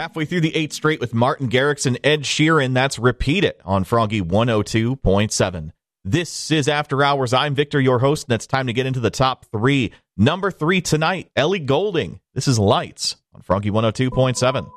halfway through the 8 straight with Martin Garrix and Ed Sheeran. That's Repeat It on Froggy 102.7. This is After Hours. I'm Victor, your host, and it's time to get into the top 3. Number 3 tonight, Ellie Goulding. This is Lights on Froggy 102.7.